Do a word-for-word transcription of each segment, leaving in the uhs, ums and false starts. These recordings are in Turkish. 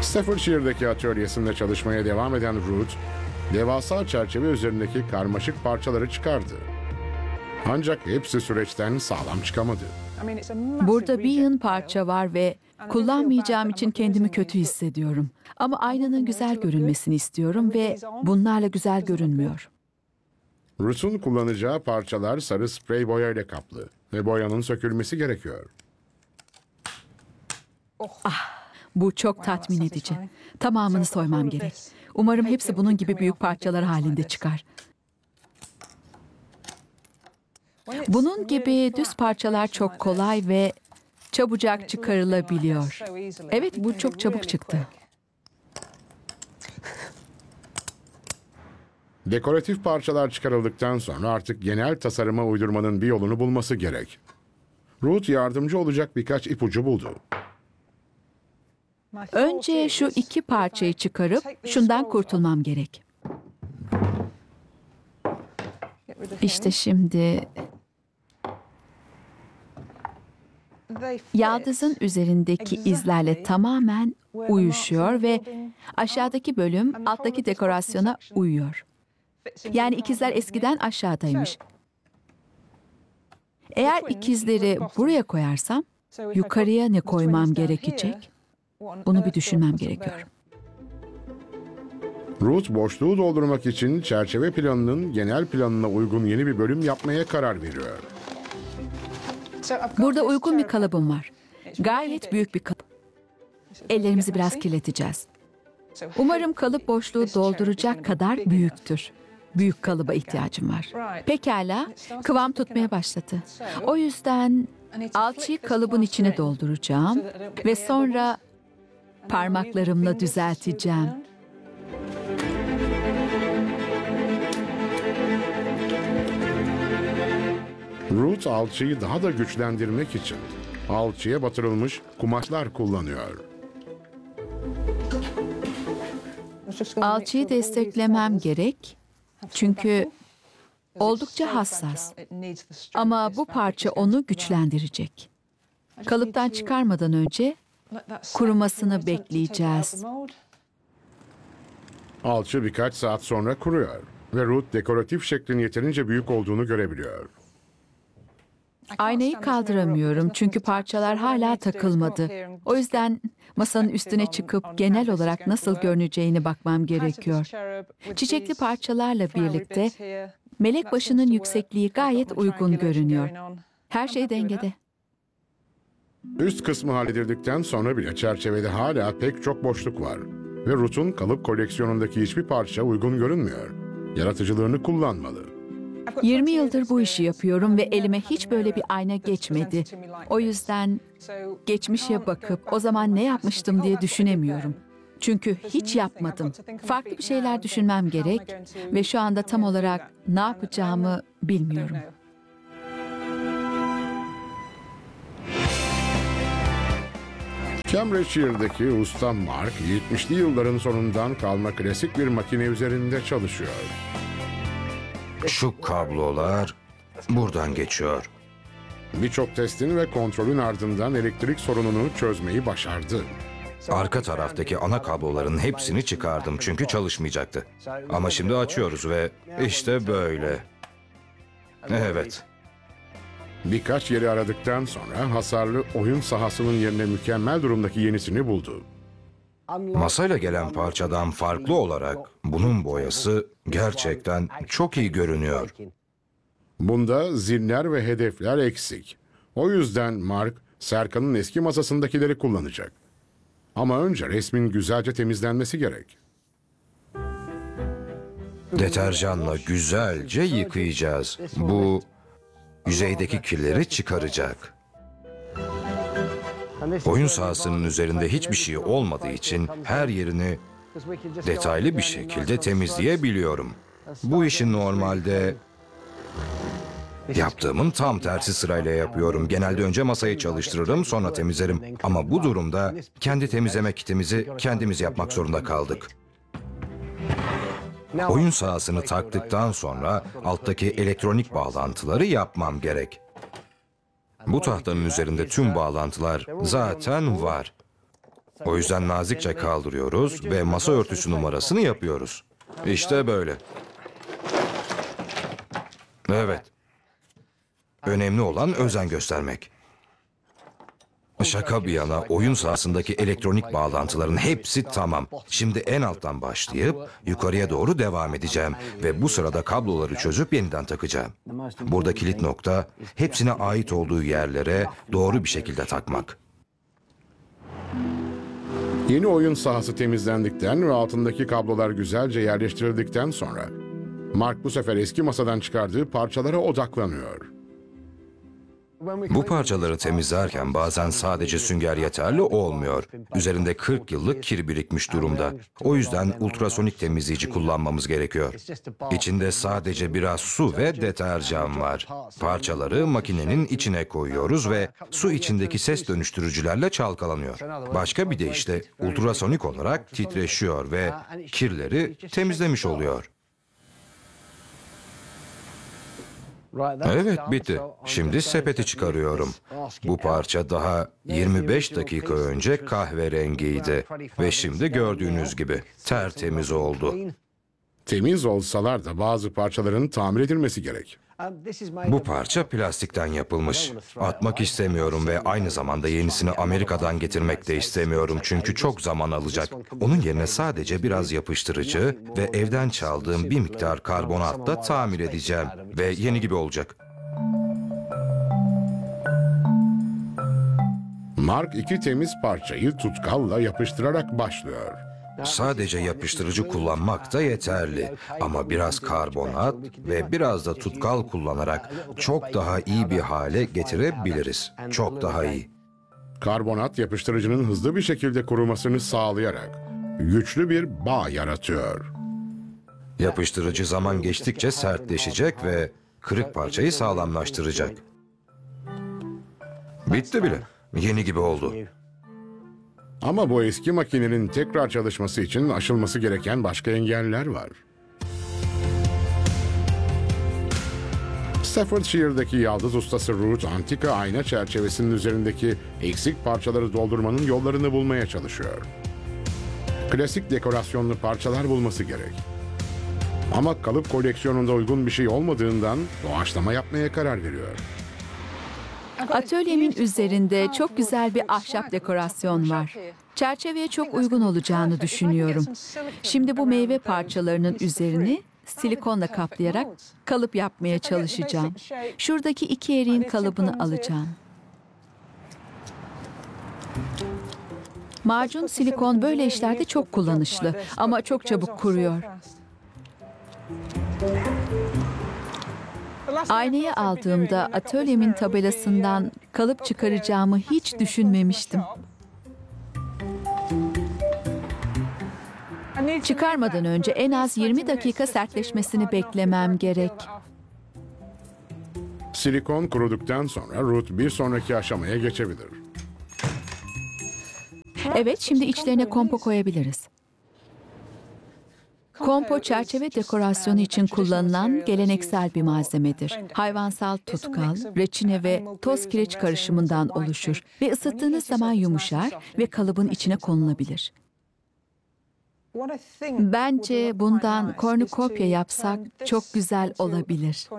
Staffordshire'daki atölyesinde çalışmaya devam eden Ruth, devasa çerçeve üzerindeki karmaşık parçaları çıkardı. Ancak hepsi süreçten sağlam çıkamadı. Burada bir yığın parça var ve kullanmayacağım için kendimi kötü hissediyorum. Ama aynanın güzel görünmesini istiyorum ve bunlarla güzel görünmüyor. Ruth'un kullanacağı parçalar sarı sprey boya ile kaplı ve boyanın sökülmesi gerekiyor. Bu çok tatmin edici. Tamamını soymam gerek. Umarım hepsi bunun gibi büyük parçalar halinde çıkar. Bunun gibi düz parçalar çok kolay ve çabucak çıkarılabiliyor. Evet, bu çok çabuk çıktı. Dekoratif parçalar çıkarıldıktan sonra artık genel tasarıma uydurmanın bir yolunu bulması gerek. Ruth yardımcı olacak birkaç ipucu buldu. Önce şu iki parçayı çıkarıp şundan kurtulmam gerek. İşte şimdi yaldızın üzerindeki izlerle tamamen uyuşuyor ve aşağıdaki bölüm alttaki dekorasyona uyuyor. Yani ikizler eskiden aşağıdaymış. Eğer ikizleri buraya koyarsam yukarıya ne koymam gerekecek? Bunu bir düşünmem gerekiyor. Ruth boşluğu doldurmak için çerçeve planının genel planına uygun yeni bir bölüm yapmaya karar veriyor. Burada uygun bir kalıbım var. Gayet büyük bir kalıp. Ellerimizi biraz kirleteceğiz. Umarım kalıp boşluğu dolduracak kadar büyüktür. Büyük kalıba ihtiyacım var. Pekala, kıvam tutmaya başladı. O yüzden alçıyı kalıbın içine dolduracağım ve sonra parmaklarımla düzelteceğim. Ruth alçıyı daha da güçlendirmek için alçıya batırılmış kumaşlar kullanıyor. Alçıyı desteklemem gerek çünkü oldukça hassas. Ama bu parça onu güçlendirecek. Kalıptan çıkarmadan önce kurumasını bekleyeceğiz. Alçı birkaç saat sonra kuruyor ve Ruth dekoratif şeklin yeterince büyük olduğunu görebiliyor. Aynayı kaldıramıyorum çünkü parçalar hala takılmadı. O yüzden masanın üstüne çıkıp genel olarak nasıl görüneceğine bakmam gerekiyor. Çiçekli parçalarla birlikte melek başının yüksekliği gayet uygun görünüyor. Her şey dengede. Üst kısmı halledildikten sonra bile çerçevede hala pek çok boşluk var. Ve Ruth'un kalıp koleksiyonundaki hiçbir parça uygun görünmüyor. Yaratıcılığını kullanmalı. yirmi yıldır bu işi yapıyorum ve elime hiç böyle bir ayna geçmedi. O yüzden geçmişe bakıp o zaman ne yapmıştım diye düşünemiyorum. Çünkü hiç yapmadım. Farklı bir şeyler düşünmem gerek ve şu anda tam olarak ne yapacağımı bilmiyorum. Cambridgeshire'daki usta Mark, yetmişli yılların sonundan kalma klasik bir makine üzerinde çalışıyor. Şu kablolar buradan geçiyor. Birçok testin ve kontrolün ardından elektrik sorununu çözmeyi başardı. Arka taraftaki ana kabloların hepsini çıkardım çünkü çalışmayacaktı. Ama şimdi açıyoruz ve işte böyle. Evet. Birkaç yeri aradıktan sonra hasarlı oyun sahasının yerine mükemmel durumdaki yenisini buldu. Masayla gelen parçadan farklı olarak bunun boyası gerçekten çok iyi görünüyor. Bunda ziller ve hedefler eksik. O yüzden Mark, Serkan'ın eski masasındakileri kullanacak. Ama önce resmin güzelce temizlenmesi gerek. Deterjanla güzelce yıkayacağız. Bu yüzeydeki kirleri çıkaracak. Oyun sahasının üzerinde hiçbir şey olmadığı için her yerini detaylı bir şekilde temizleyebiliyorum. Bu işi normalde yaptığımın tam tersi sırayla yapıyorum. Genelde önce masayı çalıştırırım, sonra temizlerim. Ama bu durumda kendi temizleme kitimizi kendimiz yapmak zorunda kaldık. Oyun sahasını taktıktan sonra alttaki elektronik bağlantıları yapmam gerek. Bu tahtanın üzerinde tüm bağlantılar zaten var. O yüzden nazikçe kaldırıyoruz ve masa örtüsü numarasını yapıyoruz. İşte böyle. Evet. Önemli olan özen göstermek. Şaka bir yana, oyun sahasındaki elektronik bağlantıların hepsi tamam. Şimdi en alttan başlayıp yukarıya doğru devam edeceğim ve bu sırada kabloları çözüp yeniden takacağım. Burada kilit nokta, hepsine ait olduğu yerlere doğru bir şekilde takmak. Yeni oyun sahası temizlendikten ve altındaki kablolar güzelce yerleştirildikten sonra Mark bu sefer eski masadan çıkardığı parçalara odaklanıyor. Bu parçaları temizlerken bazen sadece sünger yeterli olmuyor. Üzerinde kırk yıllık kir birikmiş durumda. O yüzden ultrasonik temizleyici kullanmamız gerekiyor. İçinde sadece biraz su ve deterjan var. Parçaları makinenin içine koyuyoruz ve su içindeki ses dönüştürücülerle çalkalanıyor. Başka bir deyişle ultrasonik olarak titreşiyor ve kirleri temizlemiş oluyor. Evet, bitti. Şimdi sepeti çıkarıyorum. Bu parça daha yirmi beş dakika önce kahverengiydi ve şimdi gördüğünüz gibi tertemiz oldu. Temiz olsalar da bazı parçaların tamir edilmesi gerek. Bu parça plastikten yapılmış. Atmak istemiyorum ve aynı zamanda yenisini Amerika'dan getirmek de istemiyorum çünkü çok zaman alacak. Onun yerine sadece biraz yapıştırıcı ve evden çaldığım bir miktar karbonatla tamir edeceğim ve yeni gibi olacak. Mark iki temiz parçayı tutkalla yapıştırarak başlıyor. Sadece yapıştırıcı kullanmak da yeterli. Ama biraz karbonat ve biraz da tutkal kullanarak çok daha iyi bir hale getirebiliriz. Çok daha iyi. Karbonat yapıştırıcının hızlı bir şekilde kurumasını sağlayarak güçlü bir bağ yaratıyor. Yapıştırıcı zaman geçtikçe sertleşecek ve kırık parçayı sağlamlaştıracak. Bitti bile. Yeni gibi oldu. Ama bu eski makinenin tekrar çalışması için aşılması gereken başka engeller var. Staffordshire'daki yaldız ustası Ruth, antika ayna çerçevesinin üzerindeki eksik parçaları doldurmanın yollarını bulmaya çalışıyor. Klasik dekorasyonlu parçalar bulması gerek. Ama kalıp koleksiyonunda uygun bir şey olmadığından doğaçlama yapmaya karar veriyor. Atölyemin üzerinde çok güzel bir ahşap dekorasyon var. Çerçeveye çok uygun olacağını düşünüyorum. Şimdi bu meyve parçalarının üzerini silikonla kaplayarak kalıp yapmaya çalışacağım. Şuradaki iki eriğin kalıbını alacağım. Macun silikon böyle işlerde çok kullanışlı ama çok çabuk kuruyor. Aynayı aldığımda atölyemin tabelasından kalıp çıkaracağımı hiç düşünmemiştim. Çıkarmadan önce en az yirmi dakika sertleşmesini beklemem gerek. Silikon kuruduktan sonra Ruth bir sonraki aşamaya geçebilir. Evet, şimdi içlerine kompo koyabiliriz. Kompo çerçeve dekorasyonu için kullanılan geleneksel bir malzemedir. Hayvansal tutkal, reçine ve toz kireç karışımından oluşur ve ısıttığınız zaman yumuşar ve kalıbın içine konulabilir. Bence bundan kornukopya yapsak çok güzel olabilir.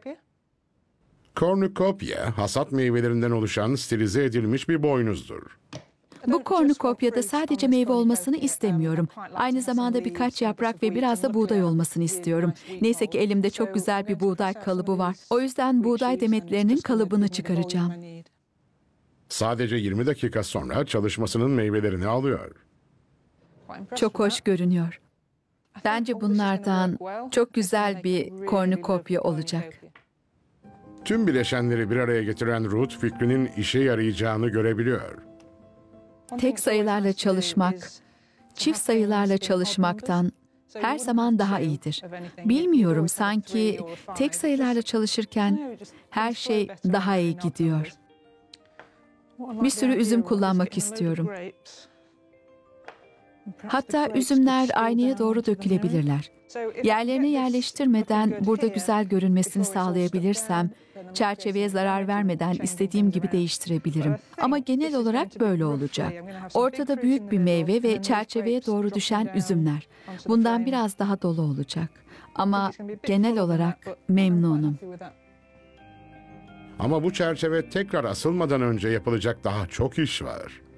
Kornukopya, hasat meyvelerinden oluşan stilize edilmiş bir boynuzdur. Bu kornukopyada sadece meyve olmasını istemiyorum. Aynı zamanda birkaç yaprak ve biraz da buğday olmasını istiyorum. Neyse ki elimde çok güzel bir buğday kalıbı var. O yüzden buğday demetlerinin kalıbını çıkaracağım. Sadece yirmi dakika sonra çalışmasının meyvelerini alıyor. Çok hoş görünüyor. Bence bunlardan çok güzel bir kornukopya olacak. Tüm bileşenleri bir araya getiren Ruth fikrinin işe yarayacağını görebiliyor. Tek sayılarla çalışmak, çift sayılarla çalışmaktan her zaman daha iyidir. Bilmiyorum, sanki tek sayılarla çalışırken her şey daha iyi gidiyor. Bir sürü üzüm kullanmak istiyorum. Hatta üzümler aynaya doğru dökülebilirler. Yerlerine yerleştirmeden burada güzel görünmesini sağlayabilirsem, çerçeveye zarar vermeden istediğim gibi değiştirebilirim. Ama genel olarak böyle olacak. Ortada büyük bir meyve ve çerçeveye doğru düşen üzümler. Bundan biraz daha dolu olacak. Ama genel olarak memnunum. Ama bu çerçeve tekrar asılmadan önce yapılacak daha çok iş var.